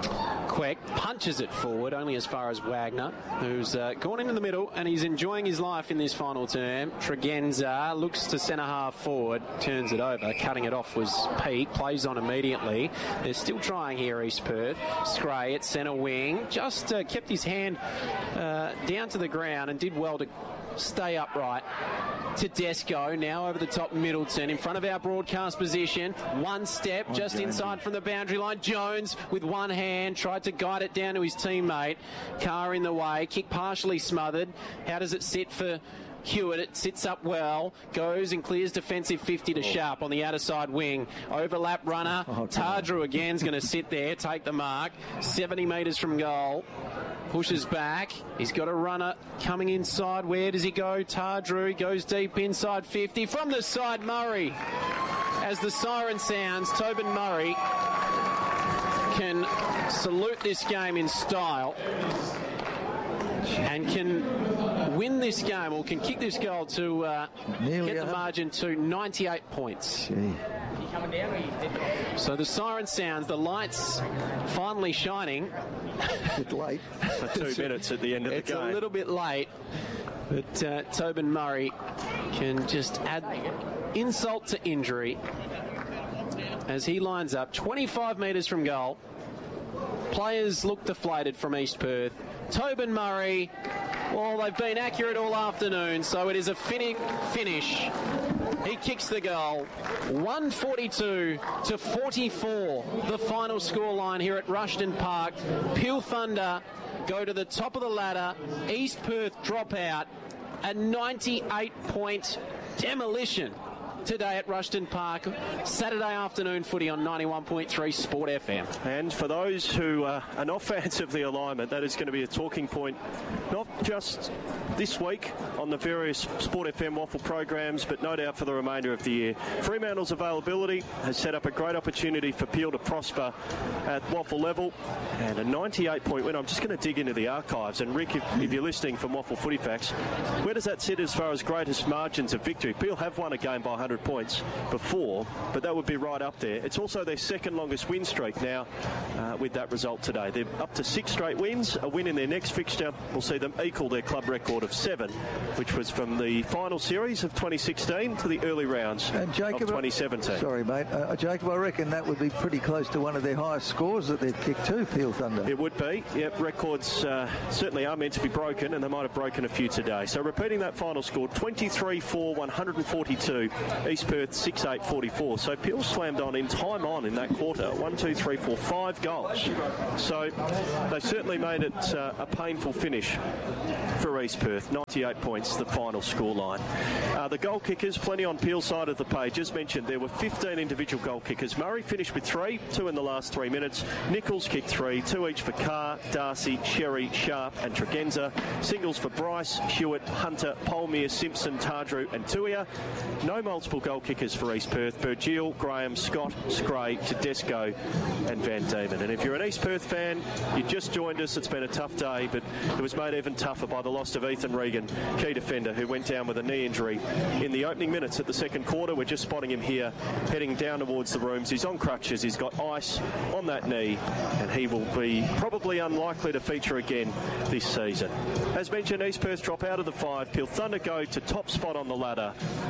Queck punches it forward only as far as Wagner, who's uh, gone into the middle and he's enjoying his life in this final term. Tregenza looks to centre half forward, turns it over. Cutting it off was Pete, plays on immediately. They're still trying here, East Perth. Scray at centre wing, just uh, kept his hand uh, down to the ground and did well to stay upright. Tedesco now over the top, Middleton in front of our broadcast position. One step just inside from the boundary line. Jones with one hand tried to guide it down to his teammate. Carr in the way, kick partially smothered. How does it sit for Hewitt? It sits up well, goes and clears defensive fifty to Sharp on the outer side wing. Overlap runner. Oh, Tardrew again is going to sit there, take the mark. seventy metres from goal. Pushes back. He's got a runner coming inside. Where does he go? Tardrew. He goes deep inside fifty. From the side, Murray. As the siren sounds, Tobin Murray can salute this game in style and can win this game, or can kick this goal to uh, Nearly get the a- margin to ninety-eight points. Gee. So the siren sounds, the lights finally shining. Bit late. For two minutes at the end of the It's game. a little bit late, but uh, Tobin Murray can just add insult to injury as he lines up twenty-five metres from goal. Players look deflated from East Perth. Tobin Murray, well, they've been accurate all afternoon, so it is a fin- finish. He kicks the goal. one forty-two to forty-four, the final scoreline here at Rushton Park. Peel Thunder go to the top of the ladder. East Perth drop out. A ninety-eight point demolition today at Rushton Park. Saturday afternoon footy on ninety-one point three Sport F M. And for those who uh, are not fans of the alignment, that is going to be a talking point, not just this week on the various Sport F M Waffle programs, but no doubt for the remainder of the year. Fremantle's availability has set up a great opportunity for Peel to prosper at Waffle level, and a ninety-eight point win. I'm just going to dig into the archives, and Rick, if, if you're listening from Waffle Footy Facts, where does that sit as far as greatest margins of victory? Peel have won a game by one hundred hundred points before, but that would be right up there. It's also their second longest win streak now uh, with that result today. They're up to six straight wins. A win in their next fixture will see them equal their club record of seven, which was from the final series of twenty sixteen to the early rounds and Jacob, of twenty seventeen. Sorry, mate. Uh, Jacob, I reckon that would be pretty close to one of their highest scores that they've kicked too, Peel Thunder. It would be. Yep, records uh, certainly are meant to be broken, and they might have broken a few today. So repeating that final score, twenty-three four, one forty-two, East Perth six eight forty-four. So Peel slammed on in time on in that quarter. One, two, three, four, five goals. So they certainly made it uh, a painful finish for East Perth. ninety-eight points, the final scoreline. Uh, the goal kickers, plenty on Peel's side of the page. As mentioned, there were fifteen individual goal kickers. Murray finished with three, two in the last three minutes. Nichols kicked three, two each for Carr, Darcy, Sherry, Sharp and Tregenza. Singles for Bryce, Hewitt, Hunter, Polmere, Simpson, Tardrew and Tuia. No multiple goal kickers for East Perth. Burgiel, Graham, Scott, Scray, Tedesco and Van Diemen. And if you're an East Perth fan, you just joined us. It's been a tough day, but it was made even tougher by the loss of Ethan Regan, key defender, who went down with a knee injury in the opening minutes at the second quarter. We're just spotting him here, heading down towards the rooms. He's on crutches. He's got ice on that knee, and he will be probably unlikely to feature again this season. As mentioned, East Perth drop out of the five. Peel Thunder go to top spot on the ladder.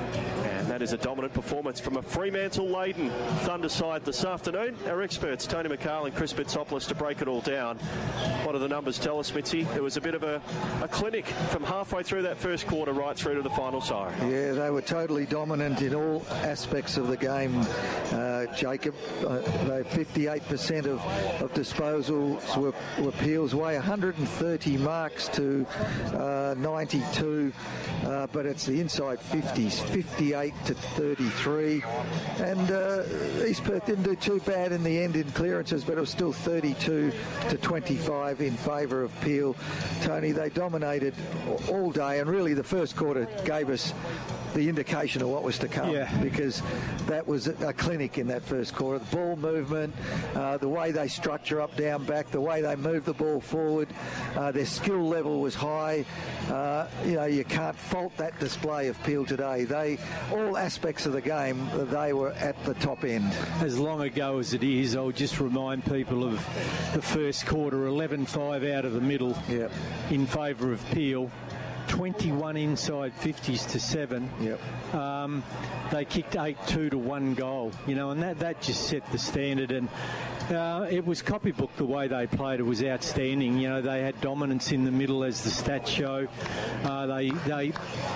And that is a dominant performance from a Fremantle-laden Thunder side this afternoon. Our experts, Tony McCarl and Chris Bitsopoulos, to break it all down. What do the numbers tell us, Mitzi? There was a bit of a, a clinic from halfway through that first quarter right through to the final siren. Yeah, they were totally dominant in all aspects of the game, uh, Jacob. Uh, they fifty-eight percent of, of disposals were, were Peel's way, one hundred thirty marks to uh, ninety-two, uh, but it's the inside fifties, fifty-eight to thirty-three, and uh, East Perth didn't do too bad in the end in clearances, but it was still thirty-two to twenty-five in favour of Peel. Tony, they dominated all day, and really the first quarter gave us the indication of what was to come, yeah. because that was a clinic in that first quarter. The ball movement, uh, the way they structure up, down, back, the way they move the ball forward, uh, their skill level was high. Uh, you know, you can't fault that display of Peel today. They, all aspects of the game, they were at the top end. As long ago as it is, I'll just remind people of the first quarter, eleven five out of the middle yep. in favour of Peel. twenty-one inside fifties to seven. Yep. Um, they kicked eight two to one goal, you know, and that, that just set the standard. And uh, it was copybook the way they played. It was outstanding. You know, they had dominance in the middle, as the stats show. Uh, they they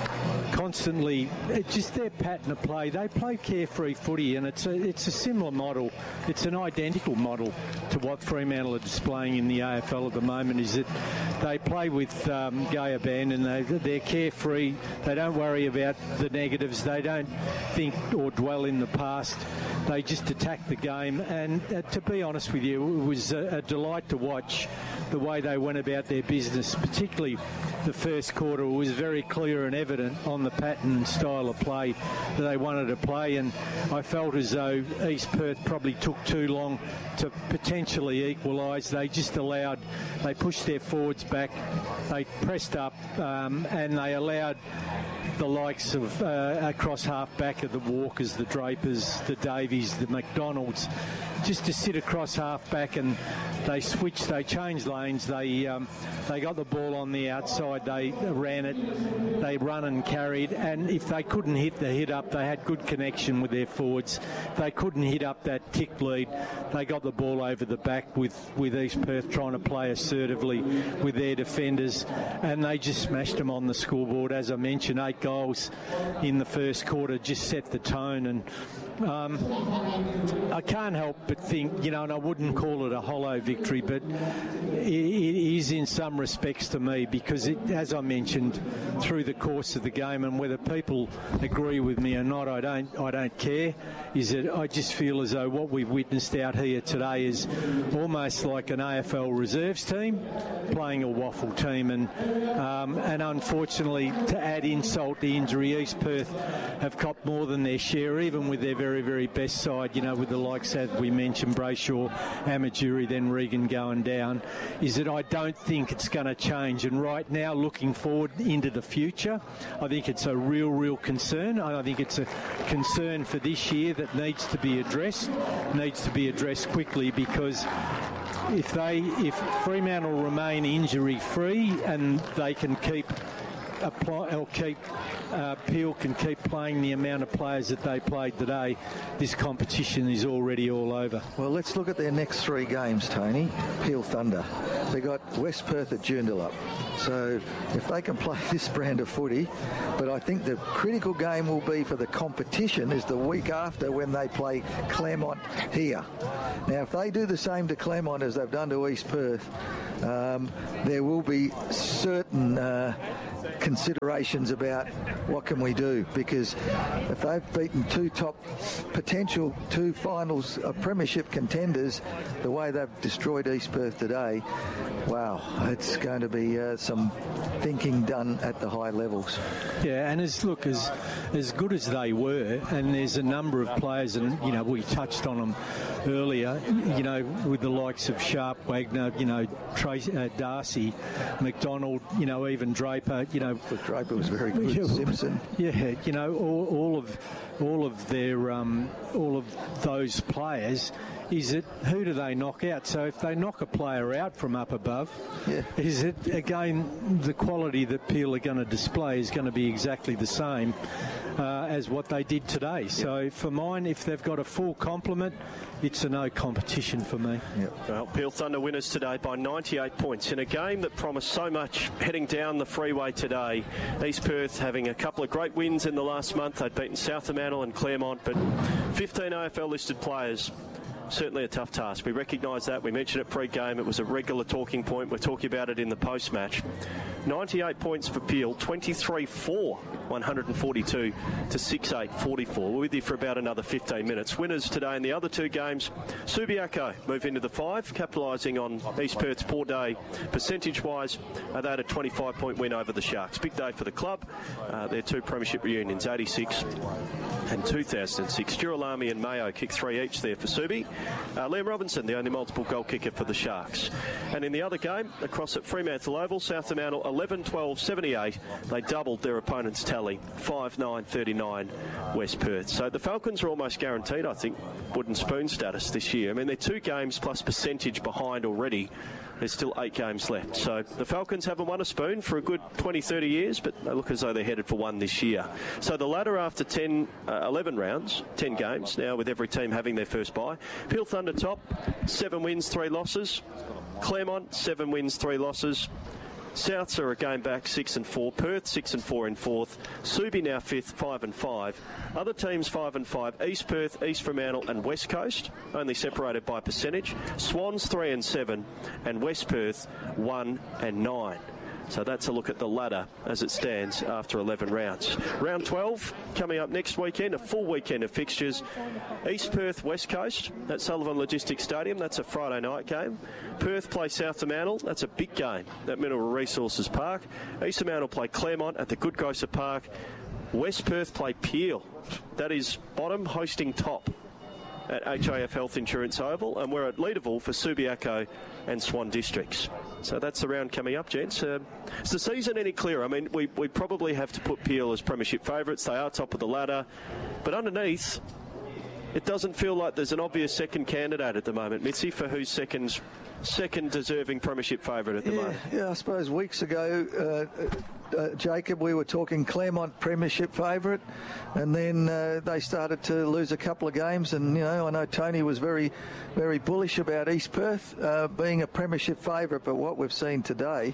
constantly, it's just their pattern of play. They play carefree footy, and it's a it's a similar model. It's an identical model to what Fremantle are displaying in the A F L at the moment. Is that they play with um, gay abandon. They they're carefree. They don't worry about the negatives. They don't think or dwell in the past. They just attack the game. And uh, to be honest with you, it was a, a delight to watch the way they went about their business, particularly the first quarter. It was very clear and evident on the pattern and style of play that they wanted to play, and I felt as though East Perth probably took too long to potentially equalise. They just allowed, they pushed their forwards back, they pressed up, um, and they allowed the likes of uh, across half back of the Walkers, the Drapers, the Davies, the McDonalds, just to sit across half back, and they switched, they changed lanes, they um, they got the ball on the outside, they ran it, they run and carried, and if they couldn't hit the hit up, they had good connection with their forwards. They couldn't hit up that tick lead, they got the ball over the back with, with East Perth trying to play assertively with their defenders, and they just smashed them on the scoreboard. As I mentioned, eight goals in the first quarter just set the tone, and Um, I can't help but think, you know, and I wouldn't call it a hollow victory, but it, it is in some respects to me, because it, as I mentioned, through the course of the game, and whether people agree with me or not, I don't, I don't care, is that I just feel as though what we've witnessed out here today is almost like an A F L reserves team playing a waffle team, and um, and unfortunately, to add insult to injury, East Perth have copped more than their share, even with their very very, very best side, you know, with the likes, as we mentioned, Brayshaw, Amajuri, then Regan going down, is that I don't think it's going to change. And right now, looking forward into the future, I think it's a real, real concern. I think it's a concern for this year that needs to be addressed, needs to be addressed quickly, because if they, if Fremantle remain injury-free and they can keep apply or keep uh, Peel can keep playing the amount of players that they played today, this competition is already all over. Well, let's look at their next three games, Tony. Peel Thunder. They got West Perth at Joondalup. So if they can play this brand of footy, but I think the critical game will be for the competition is the week after when they play Claremont here. Now, if they do the same to Claremont as they've done to East Perth, um, there will be certain uh, considerations about what can we do, because if they've beaten two top potential two finals uh, premiership contenders the way they've destroyed East Perth today, wow, it's going to be uh, some thinking done at the high levels. Yeah, and as look as as good as they were, and there's a number of players, and you know we touched on them earlier, you know, with the likes of Sharp, Wagner, you know, Tracy, uh, Darcy, McDonald, you know, even Draper, you know, but Draper was very good. Yeah, Simpson, yeah, you know, all, all of all of their um, all of those players. Is it who do they knock out? So if they knock a player out from up above, yeah. is it again the quality that Peel are going to display is going to be exactly the same uh, as what they did today. Yeah. So for mine, if they've got a full complement, it's a no competition for me. Yep. Well, Peel Thunder winners today by ninety-eight points in a game that promised so much heading down the freeway today. East Perth having a couple of great wins in the last month. They'd beaten South Fremantle and Claremont, but fifteen A F L listed players. Certainly a tough task. We recognise that. We mentioned it pre-game. It was a regular talking point. We're talking about it in the post-match. ninety-eight points for Peel, twenty-three four, one forty-two to six eight forty-four. We're with you for about another fifteen minutes. Winners today in the other two games. Subiaco move into the five, capitalising on East Perth's poor day percentage-wise. Uh, they had a twenty-five point win over the Sharks. Big day for the club. Uh, their two premiership reunions, eighty-six and two thousand six. Girolami and Mayo kicked three each there for Subi. Uh, Liam Robinson, the only multiple goal kicker for the Sharks. And in the other game, across at Fremantle Oval, South Fremantle eleven twelve seventy-eight. They doubled their opponent's tally, five nine thirty-nine West Perth. So the Falcons are almost guaranteed, I think, wooden spoon status this year. I mean, they're two games plus percentage behind already. There's still eight games left. So the Falcons haven't won a spoon for a good twenty, thirty years, but they look as though they're headed for one this year. So the ladder after ten, uh, eleven rounds, ten games now, with every team having their first bye. Peel Thunder top, seven wins, three losses. Claremont, seven wins, three losses. Souths are a game back, six and four. Perth, six and four in fourth. Subi now fifth, five and five. Other teams five and five. East Perth, East Fremantle, and West Coast, only separated by percentage. Swans three and seven, and West Perth one and nine. So that's a look at the ladder as it stands after eleven rounds. Round twelve coming up next weekend, a full weekend of fixtures. East Perth, West Coast at Sullivan Logistics Stadium. That's a Friday night game. Perth play South Fremantle. That's a big game at Mineral Resources Park. East Fremantle play Claremont at the Goodgrocer Park. West Perth play Peel. That is bottom hosting top at H I F Health Insurance Oval, and we're at Leederville for Subiaco and Swan Districts. So that's the round coming up, gents. Uh, is the season any clearer? I mean, we, we probably have to put Peel as premiership favourites. They are top of the ladder. But underneath, it doesn't feel like there's an obvious second candidate at the moment, Mitzi, for who's second, second deserving premiership favourite at the yeah, moment. Yeah, I suppose weeks ago, uh, uh, Jacob, we were talking Claremont premiership favourite, and then uh, they started to lose a couple of games, and, you know, I know Tony was very, very bullish about East Perth uh, being a premiership favourite, but what we've seen today,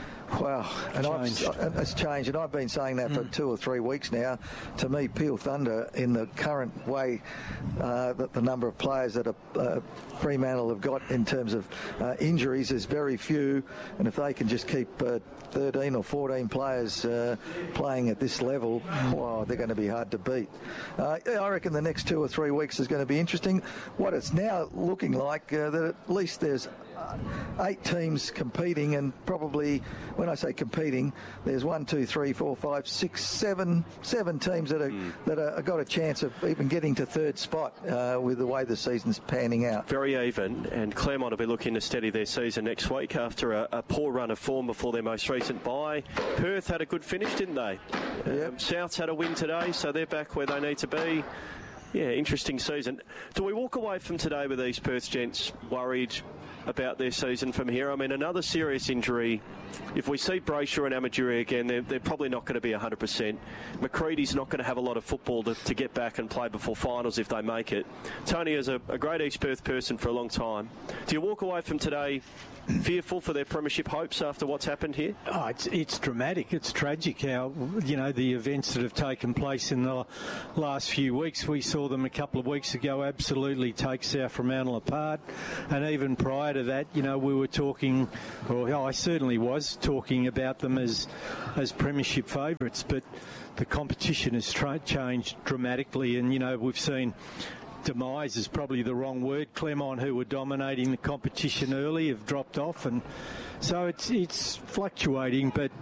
wow, and changed. I've, it's changed, and I've been saying that mm. for two or three weeks now. To me, Peel Thunder, in the current way uh, that the number of players that are, uh, Fremantle have got in terms of uh, injuries is very few, and if they can just keep uh, thirteen or fourteen players uh, playing at this level, wow, they're going to be hard to beat. Uh, I reckon the next two or three weeks is going to be interesting. What it's now looking like, uh, that at least there's eight teams competing, and probably, when I say competing, there's one, two, three, four, five, six, seven, seven teams that are mm. that are got a chance of even getting to third spot uh, with the way the season's panning out. Very even, and Claremont will be looking to steady their season next week after a, a poor run of form before their most recent bye. Perth had a good finish, didn't they? Yep. Um, South's had a win today, so they're back where they need to be. Yeah, interesting season. Do we walk away from today with these Perth gents worried about their season from here? I mean, another serious injury. If we see Brayshaw and Amaduri again, they're, they're probably not going to be one hundred percent. McCready's not going to have a lot of football to, to get back and play before finals if they make it. Tony is a, a great East Perth person for a long time. Do you walk away from today fearful for their premiership hopes after what's happened here? Oh, it's it's dramatic. It's tragic how, you know, the events that have taken place in the last few weeks. We saw them a couple of weeks ago absolutely take South Fremantle apart, and even prior to that, you know, we were talking, or I certainly was talking about them as as premiership favourites, but the competition has tra- changed dramatically, and, you know, we've seen demise is probably the wrong word. Claremont, who were dominating the competition early, have dropped off, and so it's it's fluctuating. But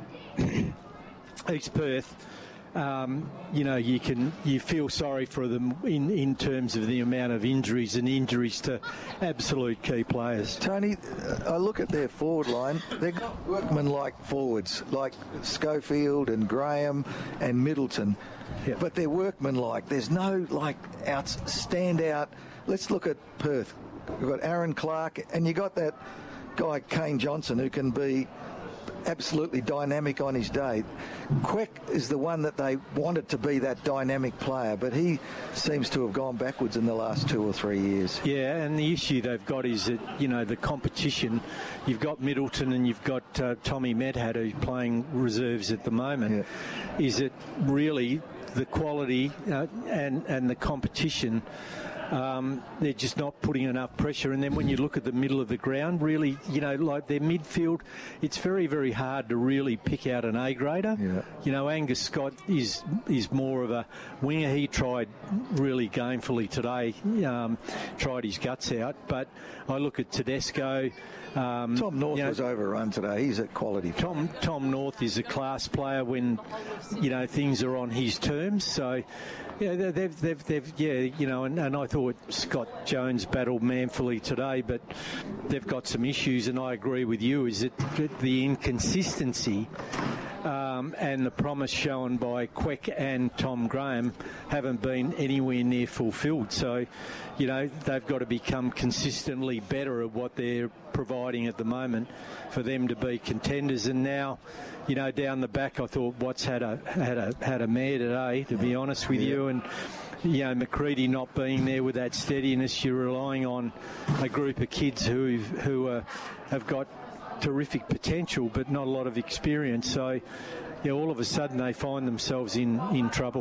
East Perth, um, you know, you can you feel sorry for them in, in terms of the amount of injuries and injuries to absolute key players. Tony, I look at their forward line. They've got workman-like forwards like Schofield and Graham and Middleton. Yep. But they're workmanlike. There's no, like, out, stand out. Let's look at Perth. We've got Aaron Clark, and you got that guy, Kane Johnson, who can be absolutely dynamic on his day. Queck is the one that they wanted to be that dynamic player, but he seems to have gone backwards in the last two or three years. Yeah, and the issue they've got is that, you know, the competition. You've got Middleton and you've got uh, Tommy Medhat, who's playing reserves at the moment. Yeah. Is it really the quality uh, and, and the competition? Um, they're just not putting enough pressure. And then when you look at the middle of the ground, really, you know, like their midfield, it's very, very hard to really pick out an A-grader. Yeah. You know, Angus Scott is is more of a winger. He tried really gamefully today, um, tried his guts out. But I look at Tedesco. Um, Tom North you know, was overrun today. He's a quality player. Tom Tom North is a class player when, you know, things are on his terms. So, yeah, they've, they've, they've, yeah, you know, and, and I thought Scott Jones battled manfully today, but they've got some issues, and I agree with you, is that the inconsistency um, and the promise shown by Queck and Tom Graham haven't been anywhere near fulfilled. So, you know, they've got to become consistently better at what they're providing at the moment for them to be contenders. And now, you know, down the back, I thought Watts had a had a had a mare today, to be honest with yeah. you, and you know, McCready not being there with that steadiness. You're relying on a group of kids who who uh, have got terrific potential, but not a lot of experience. So, yeah, all of a sudden they find themselves in in trouble.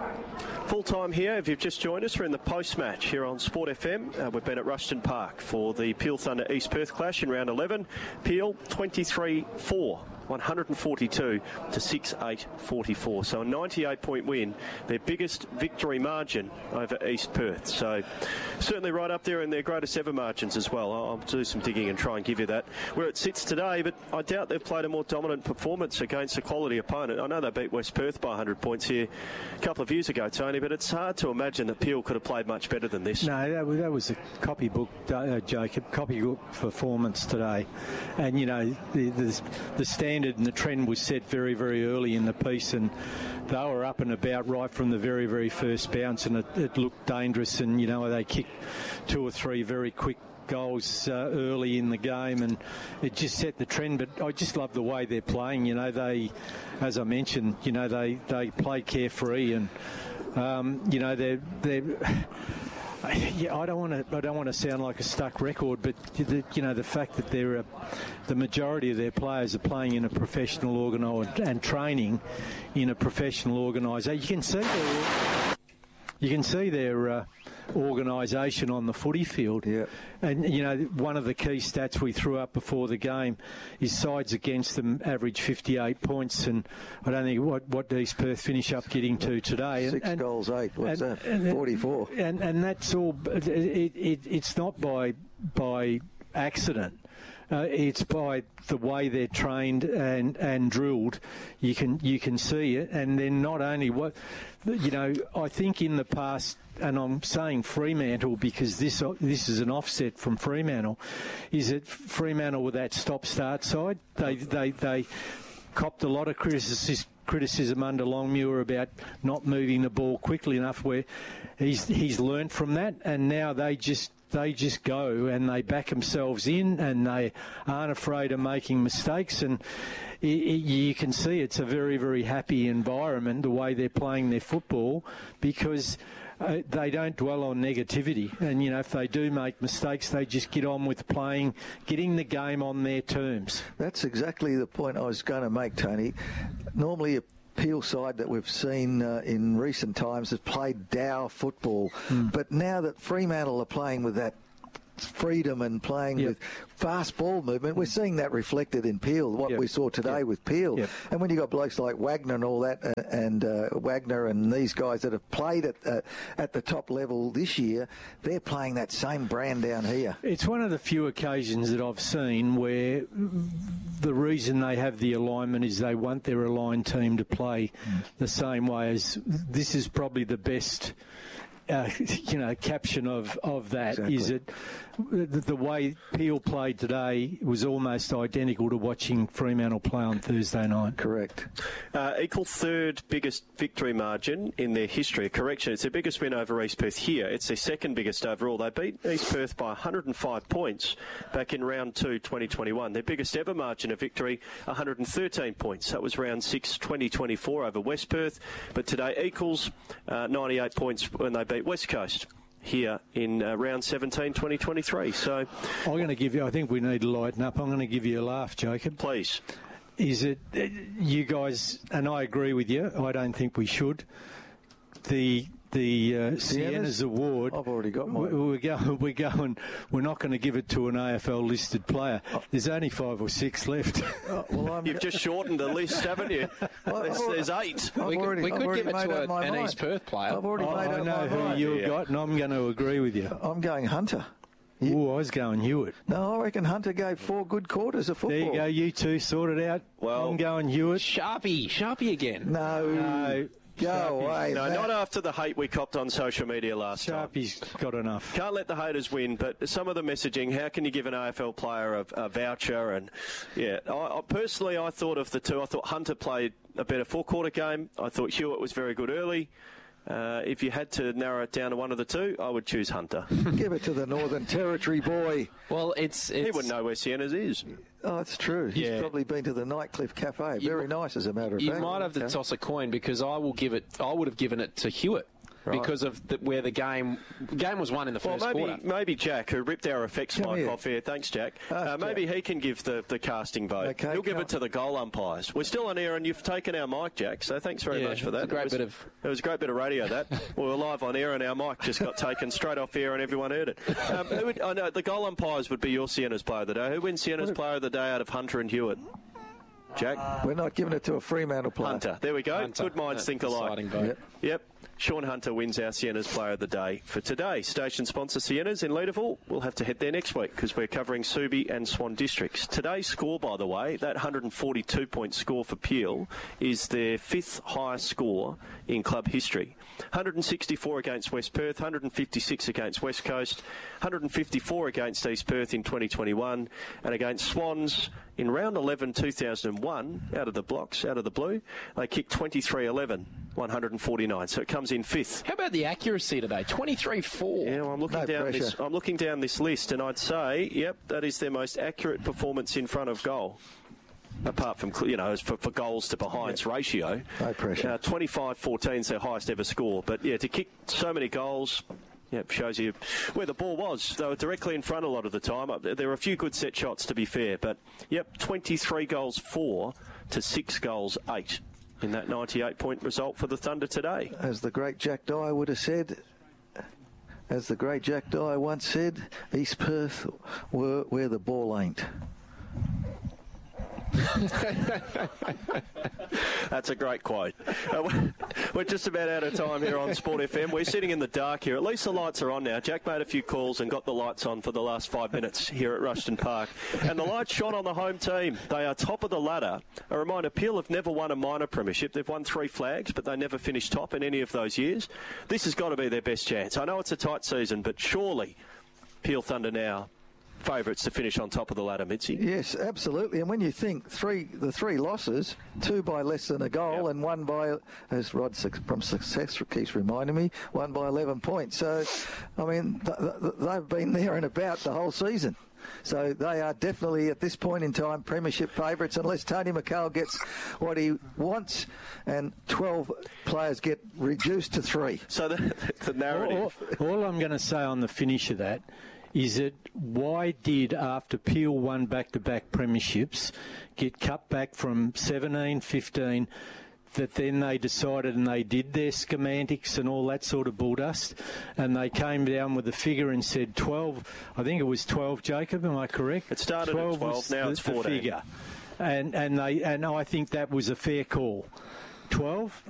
Full time here. If you've just joined us, we're in the post-match here on Sport F M. Uh, we've been at Rushton Park for the Peel Thunder East Perth clash in round eleven. Peel twenty-three four. one forty-two to six eight forty-four. So a ninety-eight point win, their biggest victory margin over East Perth. So certainly right up there in their greatest ever margins as well. I'll do some digging and try and give you that where it sits today, but I doubt they've played a more dominant performance against a quality opponent. I know they beat West Perth by one hundred points here a couple of years ago, Tony, but it's hard to imagine that Peel could have played much better than this. No, that was, that was a copybook, uh, Jacob, copybook performance today. And, you know, the, the, the standard and the trend was set very, very early in the piece, and they were up and about right from the very, very first bounce, and it, it looked dangerous. And, you know, they kicked two or three very quick goals uh, early in the game, and it just set the trend. But I just love the way they're playing. You know, they, as I mentioned, you know, they, they play carefree, and um, you know, they're they're. Yeah, I don't want to. I don't want to sound like a stuck record, but the, you know, the fact that they're a, the majority of their players are playing in a professional organisation and training in a professional organisation. You can see their, you can see their uh, organisation on the footy field. Yeah. And you know, one of the key stats we threw up before the game is sides against them average fifty-eight points, and I don't think what what East Perth finish up getting to today. Six and, goals, eight. What's and, that? And, forty-four. And and that's all. It, it, it's not by by accident. uh, it's by the way they're trained and, and drilled. You can you can see it, and then not only what, you know, I think in the past, and I'm saying Fremantle because this this is an offset from Fremantle, is that Fremantle with that stop-start side, they they they copped a lot of criticism. criticism under Longmuir about not moving the ball quickly enough, where he's he's learnt from that, and now they just they just go and they back themselves in, and they aren't afraid of making mistakes, and it, it, you can see it's a very, very happy environment the way they're playing their football, because Uh, they don't dwell on negativity, and you know, if they do make mistakes, they just get on with playing, getting the game on their terms. That's exactly the point I was going to make, Tony. Normally a Peel side that we've seen uh, in recent times has played dour football, mm. but now that Fremantle are playing with that freedom and playing yep. with fast ball movement, we're seeing that reflected in Peel, what yep. we saw today yep. with Peel. Yep. And when you got blokes like Wagner and all that, uh, and uh, Wagner and these guys that have played at uh, at the top level this year, they're playing that same brand down here. It's one of the few occasions that I've seen where the reason they have the alignment is they want their aligned team to play mm. the same way. As this is probably the best Uh, you know, caption of, of that exactly. is that the, the way Peel played today was almost identical to watching Fremantle play on Thursday night. Correct. Uh, equal third biggest victory margin in their history. Correction, it's their biggest win over East Perth here. It's their second biggest overall. They beat East Perth by one hundred five points back in round two, twenty twenty-one. Their biggest ever margin of victory, one hundred thirteen points. That was round six, twenty twenty-four over West Perth. But today equals uh, ninety-eight points when they beat West Coast here in uh, round seventeen, twenty twenty-three. So I'm going to give you, I think we need to lighten up. I'm going to give you a laugh, Jacob. Please. Is it, you guys, and I agree with you, I don't think we should, the the uh, Sienna's Award. I've already got mine. We're going, we're going, we're not going to give it to an A F L listed player. There's only five or six left. Oh, well, You've just shortened the list, haven't you? There's, there's eight. I've we already, could, we could give it to a, an mind. East Perth player. I've already oh, made I up know my who mind. you've yeah. got, and I'm going to agree with you. I'm going Hunter. Oh, I was going Hewitt. No, I reckon Hunter gave four good quarters of football. There you go, you two sort it out. Well, I'm going Hewitt. Sharpie, Sharpie again. No, No. go Sharpie. away. No, Matt. not after the hate we copped on social media last time. Sharpie's got enough. Can't let the haters win, but some of the messaging, how can you give an A F L player a, a voucher? And, yeah, I, I, personally, I thought of the two. I thought Hunter played a better four-quarter game. I thought Hewitt was very good early. Uh, if you had to narrow it down to one of the two, I would choose Hunter. Give it to the Northern Territory boy. Well, it's, it's... He wouldn't know where Sienna's is. Oh, it's true. He's Yeah. probably been to the Nightcliff Cafe. You- Very nice, as a matter of You fact. might have to Okay. toss a coin, because I will give it. I would have given it to Hewitt. Right. Because of the, where the game game was won in the Well, first maybe quarter. maybe Jack, who ripped our effects Come mic here. off here. Thanks, Jack. Ask Uh, maybe Jack. he can give the, the casting vote. Okay, He'll give come- it to the goal umpires. We're still on air, and you've taken our mic, Jack, so thanks very Yeah, much for it's that. a great it was, bit of- It was a great bit of radio, that. We were live on air, and our mic just got taken straight off air, and everyone heard it. Um, who would, I know the goal umpires would be your Sienna's player of the day. Who wins Sienna's player of the day out of Hunter and Hewitt? Jack? We're not giving it to a Fremantle player. Hunter. There we go. Hunter. Good minds Uh, think alike. deciding vote. Yep. Yep. Sean Hunter wins our Sienna's Player of the Day for today. Station sponsor Sienna's in Leederville. We'll have to head there next week because we're covering Subi and Swan districts. Today's score, by the way, that one hundred forty-two point score for Peel is their fifth highest score in club history. one hundred sixty-four against West Perth, one hundred fifty-six against West Coast, one hundred fifty-four against East Perth in twenty twenty-one, and against Swans in round eleven two thousand one, out of the blocks, out of the blue, they kicked twenty-three eleven, one hundred forty-nine. So it comes in fifth. How about the accuracy today? twenty-three four. Yeah, well, I'm looking No down pressure. this. I'm looking down this list, and I'd say, yep, that is their most accurate performance in front of goal. Apart from, you know, for, for goals to behinds ratio. No pressure. Uh, twenty-five fourteen is their highest ever score. But, yeah, to kick so many goals, yeah, shows you where the ball was. They were directly in front a lot of the time. There were a few good set shots, to be fair. But, yep, twenty-three goals four to six goals eight in that ninety-eight point result for the Thunder today. As the great Jack Dyer would have said, as the great Jack Dyer once said, East Perth were where the ball ain't. That's a great quote. Uh, we're just about out of time here on Sport F M. We're sitting in the dark here. At least the lights are on now. Jack made a few calls and got the lights on for the last five minutes here at Rushton Park. And the lights shone on the home team. They are top of the ladder. A reminder, Peel have never won a minor premiership. They've won three flags, but they never finished top in any of those years. This has got to be their best chance. I know it's a tight season, but surely Peel Thunder now favourites to finish on top of the ladder, Mitzi. Yes, absolutely. And when you think three, the three losses, two by less than a goal, yep. and one by, as Rod from Success keeps reminding me, one by eleven points. So, I mean, th- th- they've been there and about the whole season. So they are definitely, at this point in time, premiership favourites, unless Tony McHale gets what he wants and twelve players get reduced to three. So the, the narrative... All, all I'm going to say on the finish of that is that why did, after Peel won back-to-back premierships, get cut back from seventeen, fifteen, that then they decided and they did their schematics and all that sort of bulldust, and they came down with a figure and said twelve, I think it was twelve, Jacob, am I correct? It started twelve at twelve, now the, it's fourteen. The figure. And, and, they, and I think that was a fair call. twelve,